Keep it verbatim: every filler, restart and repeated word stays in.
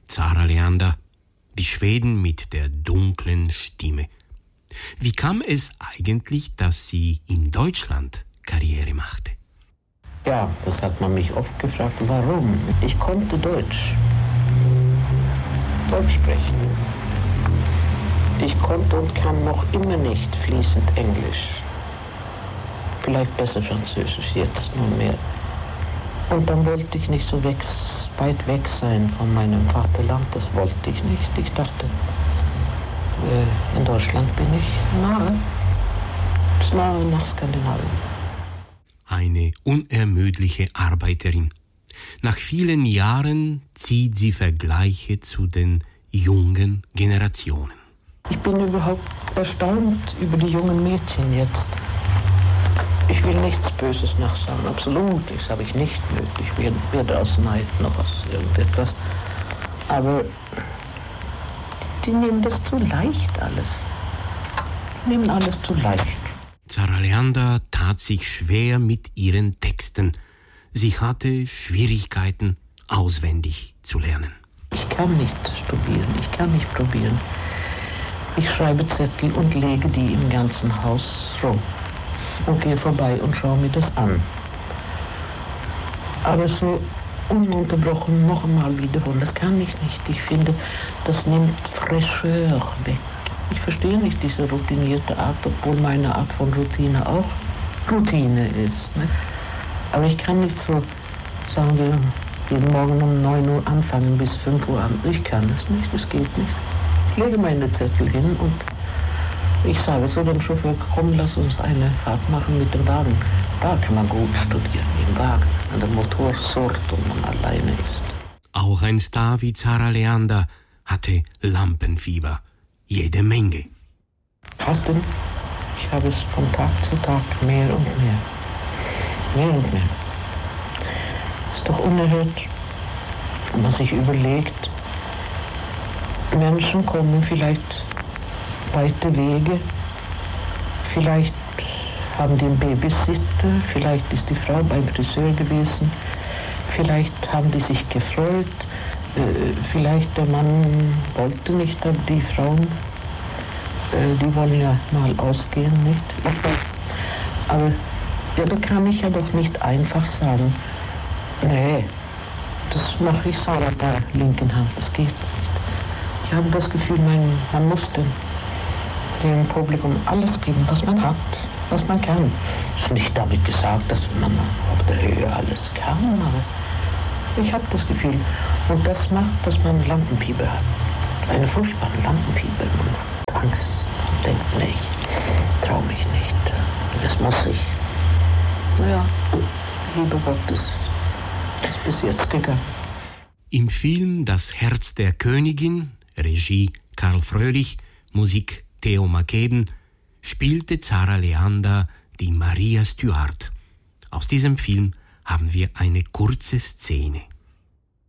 Zara Leander, die Schweden mit der dunklen Stimme. Wie kam es eigentlich, dass sie in Deutschland Karriere machte? Ja, das hat man mich oft gefragt, warum? Ich konnte Deutsch. Deutsch sprechen. Ich konnte und kann noch immer nicht fließend Englisch. Vielleicht besser Französisch, jetzt nur mehr. Und dann wollte ich nicht so weg, weit weg sein von meinem Vaterland, das wollte ich nicht. Ich dachte, äh, in Deutschland bin ich nahe, bis nahe nach Skandinavien. Eine unermüdliche Arbeiterin. Nach vielen Jahren zieht sie Vergleiche zu den jungen Generationen. Ich bin überhaupt erstaunt über die jungen Mädchen jetzt. Ich will nichts Böses nachsagen, absolut, das habe ich nicht nötig, weder, weder aus Neid noch aus irgendetwas. Aber die nehmen das zu leicht alles. Die nehmen alles zu leicht. Zara Leander tat sich schwer mit ihren Texten. Sie hatte Schwierigkeiten, auswendig zu lernen. Ich kann nicht studieren, ich kann nicht probieren. Ich schreibe Zettel und lege die im ganzen Haus rum und gehe vorbei und schaue mir das an. Aber so ununterbrochen noch einmal wiederholen, das kann ich nicht. Ich finde, das nimmt Fraîcheur weg. Ich verstehe nicht diese routinierte Art, obwohl meine Art von Routine auch Routine ist. Ne? Aber ich kann nicht so, sagen wir, jeden Morgen um neun Uhr anfangen bis fünf Uhr an. Ich kann es nicht, es geht nicht. Ich lege meine Zettel hin und ich sage so dem Chauffeur, komm, lass uns eine Fahrt machen mit dem Wagen. Da kann man gut studieren, im Wagen, wenn der Motor surrt und man alleine ist. Auch ein Star wie Zara Leander hatte Lampenfieber. Jede Menge. Hast du? Ich habe es von Tag zu Tag mehr und mehr. Mehr und mehr. Ist doch unerhört, wenn man sich überlegt, Menschen kommen vielleicht weite Wege, vielleicht haben die einen Babysitter, vielleicht ist die Frau beim Friseur gewesen, vielleicht haben die sich gefreut, äh, vielleicht der Mann wollte nicht, aber die Frauen, äh, die wollen ja mal ausgehen, nicht? Aber ja, da kann ich ja doch nicht einfach sagen, nee, das mache ich so mit der linken Hand, das geht nicht. Ich habe das Gefühl, man, man muss dem, dem Publikum alles geben, was man hat, was man kann. Es ist nicht damit gesagt, dass man auf der Höhe alles kann, aber ich habe das Gefühl. Und das macht, dass man Lampenfieber hat. Eine furchtbare Lampenfieber. Man hat Angst und denkt, nee, ich traue mich nicht. Das muss ich. Naja, Liebe Gottes, das ist bis jetzt gegangen. Im Film Das Herz der Königin, Regie Karl Fröhlich, Musik Theo Makeden, spielte Zara Leander die Maria Stuart. Aus diesem Film haben wir eine kurze Szene.